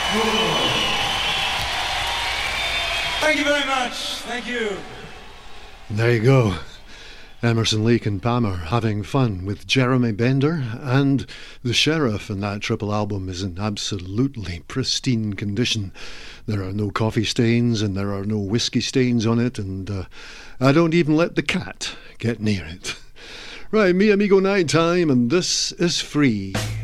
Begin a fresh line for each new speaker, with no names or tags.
Thank you very much. Thank you.
There you go. Emerson, Lake and Palmer having fun with Jeremy Bender, and the Sheriff in that triple album is in absolutely pristine condition. There are no coffee stains and there are no whiskey stains on it, and I don't even let the cat get near it. Right, Mi Amigo Night Time, and this is free.